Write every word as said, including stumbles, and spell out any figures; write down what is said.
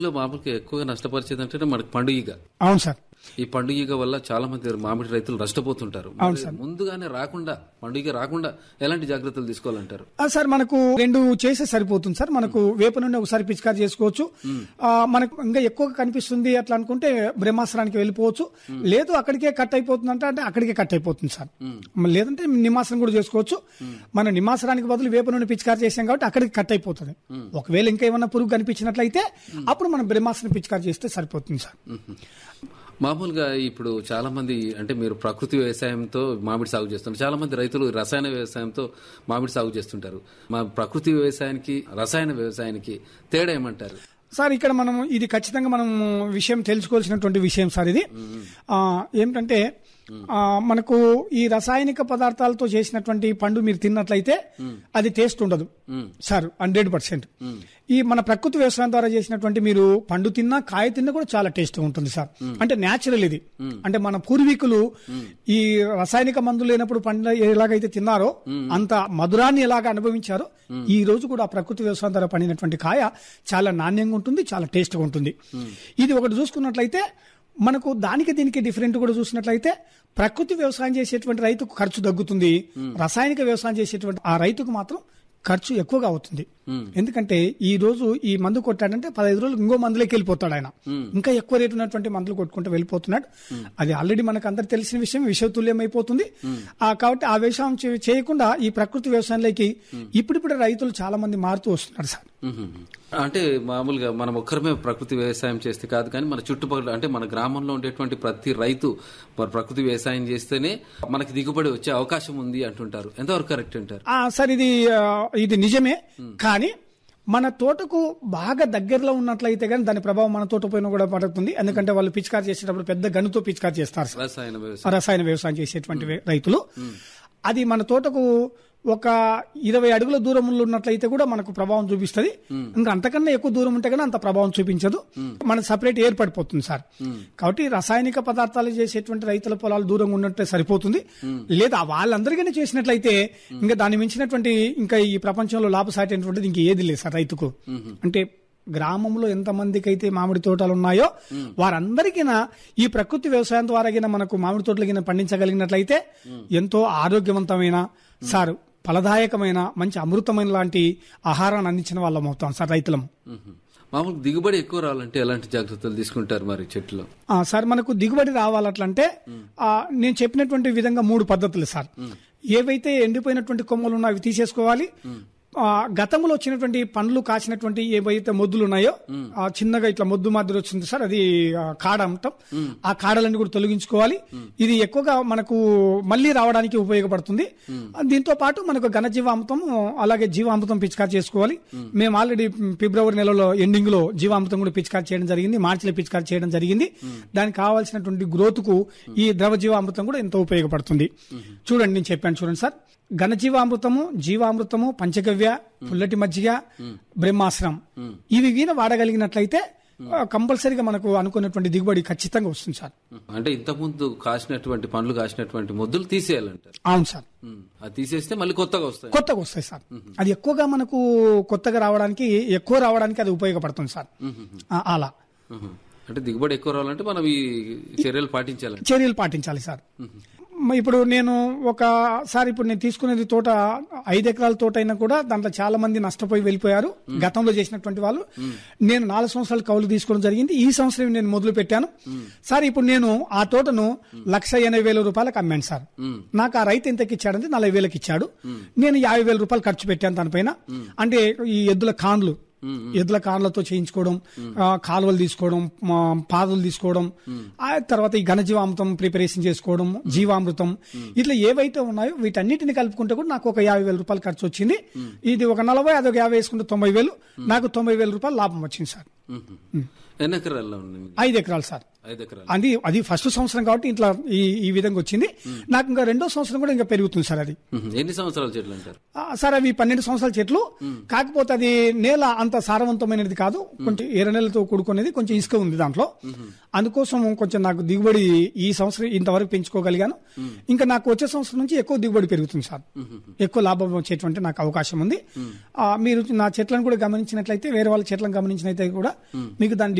మామూలుగా ఎక్కువగా నష్టపరిచేది అంటే మనకి పండుగ. అవును సార్. ఈ పండుగ వల్ల చాలా మంది మామిడి రైతులు నష్టపోతుంటారు. అవును సార్. ముందుగానే రాకుండా పండుగ రాకుండా ఎలాంటి జాగ్రత్తలు తీసుకోవాలంటారు? సార్ మనకు రెండు చేసే సరిపోతుంది సార్. మనకు వేప నుండి ఒకసారి పిచికారి చేసుకోవచ్చు. మనకు ఇంకా ఎక్కువగా కనిపిస్తుంది అట్లా అనుకుంటే బ్రహ్మాస్త్రానికి వెళ్ళిపోవచ్చు. లేదు అక్కడికే కట్ అయిపోతుంది అంటే అంటే అక్కడికే కట్ అయిపోతుంది సార్. లేదంటే నిమాసనం కూడా చేసుకోవచ్చు. మన నిమాసనానికి బదులు వేప నుండి పిచికారి చేసాం కాబట్టి అక్కడికి కట్ అయిపోతుంది. ఒకవేళ ఇంకా ఏమన్నా పురుగు కనిపించినట్లయితే అప్పుడు మనం బ్రహ్మాస్త్రం పిచికారి చేస్తే సరిపోతుంది సార్. మామూలుగా ఇప్పుడు చాలా మంది అంటే మీరు ప్రకృతి వ్యవసాయంతో మామిడి సాగు చేస్తుంటారు, చాలా మంది రైతులు రసాయన వ్యవసాయంతో మామిడి సాగు చేస్తుంటారు. మా ప్రకృతి వ్యవసాయానికి రసాయన వ్యవసాయానికి తేడా ఏమంటారు సార్? ఇక్కడ మనం ఇది ఖచ్చితంగా మనం విషయం తెలుసుకోవాల్సినటువంటి విషయం సార్. ఇది ఏమిటంటే మనకు ఈ రసాయనిక పదార్థాలతో చేసినటువంటి పండు మీరు తిన్నట్లయితే అది టేస్ట్ ఉండదు సార్, హండ్రెడ్ పర్సెంట్. ఈ మన ప్రకృతి వ్యవసాయం ద్వారా చేసినటువంటి మీరు పండు తిన్నా కాయ తిన్నా కూడా చాలా టేస్ట్ ఉంటుంది సార్. అంటే న్యాచురల్ ఇది. అంటే మన పూర్వీకులు ఈ రసాయనిక మందులు లేనప్పుడు పండు ఎలాగైతే తిన్నారో అంత మధురాన్ని ఎలాగ అనుభవించారో ఈ రోజు కూడా ప్రకృతి వ్యవసాయం ద్వారా పండినటువంటి కాయ చాలా నాణ్యంగా ఉంటుంది, చాలా టేస్ట్గా ఉంటుంది. ఇది ఒకటి చూసుకున్నట్లయితే మనకు దానికి దీనికి డిఫరెంట్ కూడా చూసినట్లయితే ప్రకృతి వ్యవసాయం చేసేటువంటి రైతుకు ఖర్చు తగ్గుతుంది, రసాయనిక వ్యవసాయం చేసేటువంటి ఆ రైతుకు మాత్రం ఖర్చు ఎక్కువగా అవుతుంది. ఎందుకంటే ఈ రోజు ఈ మందు కొట్టాడంటే పదహైదు రోజులు ఇంకో మందులోకి వెళ్ళిపోతాడు ఆయన. ఇంకా ఎక్కువ రేటు ఉన్నటువంటి మందులు కొట్టుకుంటూ వెళ్ళిపోతున్నాడు. అది ఆల్రెడీ మనకు అందరు తెలిసిన విషయం, విషతుల్యం అయిపోతుంది. కాబట్టి ఆ వ్యవసాయం చేయకుండా ఈ ప్రకృతి వ్యవసాయంలోకి ఇప్పుడిప్పుడు రైతులు చాలా మంది మారుతూ వస్తున్నారు సార్. అంటే మామూలుగా మనం ఒక్కరమే ప్రకృతి వ్యవసాయం చేస్తే కాదు, కానీ మన చుట్టుపక్కల అంటే మన గ్రామంలో ఉండేటువంటి ప్రతి రైతు ప్రకృతి వ్యవసాయం చేస్తేనే మనకి దిగుబడి వచ్చే అవకాశం ఉంది అంటుంటారు. ఎంతవరకు కరెక్ట్ అంటారు సార్? ఇది ఇది నిజమే, కానీ మన తోటకు బాగా దగ్గరలో ఉన్నట్లయితే కానీ దాని ప్రభావం మన తోట పైన కూడా పడుతుంది. ఎందుకంటే వాళ్ళు పిచికారి చేసేటప్పుడు పెద్ద గనుతో పిచికారి చేస్తారు రసాయన వ్యవసాయం రసాయన వ్యవసాయం చేసేటువంటి రైతులు. అది మన తోటకు ఒక ఇరవై అడుగుల దూరంలో ఉన్నట్లయితే కూడా మనకు ప్రభావం చూపిస్తుంది. ఇంకా అంతకన్నా ఎక్కువ దూరం ఉంటే కానీ అంత ప్రభావం చూపించదు, మన సపరేట్ ఏర్పడిపోతుంది సార్. కాబట్టి రసాయనిక పదార్థాలు చేసేటువంటి రైతుల పొలాలు దూరంగా ఉన్నట్టే సరిపోతుంది. లేదా వాళ్ళందరికీ చేసినట్లయితే ఇంకా దాన్ని మించినటువంటి ఇంకా ఈ ప్రపంచంలో లాభసాటైనటువంటిది ఇంక ఏది లేదు సార్ రైతుకు. అంటే గ్రామంలో ఎంతమందికి అయితే మామిడి తోటలు ఉన్నాయో వారందరికీ ఈ ప్రకృతి వ్యవసాయం ద్వారా మనకు మామిడి తోటలు పండించగలిగినట్లయితే ఎంతో ఆరోగ్యవంతమైన సార్ ఫలదాయకమైన మంచి అమృతమైన లాంటి ఆహారాన్ని అందించిన వాళ్ళం అవుతాం సార్ రైతులం. మామూలు దిగుబడి ఎక్కువ రావాలంటే ఎలాంటి జాగ్రత్తలు తీసుకుంటారు మరి చెట్లు? సార్ మనకు దిగుబడి రావాలంటే నేను చెప్పినటువంటి విధంగా మూడు పద్ధతులు సార్. ఏవైతే ఎండిపోయినటువంటి కొమ్మలు ఉన్నాయో అవి తీసేసుకోవాలి. గతంలో వచ్చినటువంటి పండ్లు కాసినటువంటి ఏవైతే మొద్దులు ఉన్నాయో చిన్నగా ఇట్లా మొద్దు మాదిరి వచ్చింది సార్, అది కాడ అంటాం. ఆ కాడలన్నీ కూడా తొలగించుకోవాలి. ఇది ఎక్కువగా మనకు మళ్లీ రావడానికి ఉపయోగపడుతుంది. దీంతో పాటు మనకు ఘనజీవామృతం అలాగే జీవామృతం పిచికారి చేసుకోవాలి. మేము ఆల్రెడీ ఫిబ్రవరి నెలలో ఎండింగ్ లో జీవామృతం కూడా పిచికారి చేయడం జరిగింది, మార్చిలో పిచికారి చేయడం జరిగింది. దానికి కావాల్సినటువంటి గ్రోత్ కు ఈ ద్రవ జీవామృతం కూడా ఎంతో ఉపయోగపడుతుంది. చూడండి నేను చెప్పాను చూడండి సార్, ఘనజీవామృతము, జీవామృతము, పంచగవ్య, పుల్లటి మజ్జిగ, బ్రహ్మాస్త్రం ఇవి వీణ వాడగలిగినట్లయితే కంపల్సరీగా మనకు అనుకున్నటువంటి దిగుబడి ఖచ్చితంగా వస్తుంది సార్. అంటే ఇంతకుముందు కాసినటువంటి పండ్లు కాసినటువంటి మొద్దులు తీసేయాలంటారు? అవును సార్. అది తీసేస్తే మళ్ళీ కొత్తగా వస్తాయి కొత్తగా వస్తాయి సార్. అది ఎక్కువగా మనకు కొత్తగా రావడానికి ఎక్కువ రావడానికి అది ఉపయోగపడుతుంది సార్. అలా అంటే దిగుబడి ఎక్కువ రావాలంటే మనం ఈ చర్యలు పాటించాలి చర్యలు పాటించాలి సార్. ఇప్పుడు నేను ఒకసారి ఇప్పుడు నేను తీసుకునేది తోట ఐదు ఎకరాల తోట అయినా కూడా దాంట్లో చాలా మంది నష్టపోయి వెళ్ళిపోయారు గతంలో చేసినటువంటి వాళ్ళు. నేను నాలుగు సంవత్సరాలు కౌలు తీసుకోవడం జరిగింది. ఈ సంవత్సరం నేను మొదలు పెట్టాను సార్. ఇప్పుడు నేను ఆ తోటను లక్ష ఎనభై వేల రూపాయలకు అమ్మాను సార్. నాకు ఆ రైతు ఎంతకి ఇచ్చాడంటే నలభై వేలకు ఇచ్చాడు. నేను యాభై వేల రూపాయలు ఖర్చు పెట్టాను దానిపైన. అంటే ఈ ఎద్దుల కాన్లు ఎద్దుల కార్లతో చేయించుకోవడం, కాలువలు తీసుకోవడం, పాదులు తీసుకోవడం, ఆ తర్వాత ఈ ఘనజీవామృతం ప్రిపరేషన్ చేసుకోవడం, జీవామృతం ఇట్లా ఏవైతే ఉన్నాయో వీటన్నిటిని కలుపుకుంటే కూడా నాకు ఒక యాభై వేల రూపాయలు ఖర్చు వచ్చింది. ఇది ఒక నలభై అదొక యాభై వేసుకుంటే తొంభై వేలు నాకు తొంభై వేల రూపాయలు లాభం వచ్చింది సార్. ఎన్ని ఎకరాల్లో? ఐదు ఎకరాలు సార్. అది అది ఫస్ట్ సంవత్సరం కాబట్టి ఇట్లా ఈ ఈ విధంగా వచ్చింది. నాకు ఇంకా రెండో సంవత్సరం కూడా ఇంకా పెరుగుతుంది సార్. అది ఎన్ని సంవత్సరాల చెట్లు అంటారు సార్? అవి పన్నెండు సంవత్సరాల చెట్లు. కాకపోతే అది నేల అంత అంత సారవంతమైనది కాదు, కొంచెం ఎర్రనెలతో కూడుకునేది, కొంచెం ఇసుక ఉంది దాంట్లో. అందుకోసం కొంచెం నాకు దిగుబడి ఈ సంవత్సరం ఇంతవరకు పెంచుకోగలిగాను. ఇంకా నాకు వచ్చే సంవత్సరం నుంచి ఎక్కువ దిగుబడి పెరుగుతుంది సార్, ఎక్కువ లాభం వచ్చేటువంటి నాకు అవకాశం ఉంది. మీరు నా చెట్లను కూడా గమనించినట్లయితే, వేరే వాళ్ళ చెట్లను గమనించినట్లయితే కూడా మీకు దాని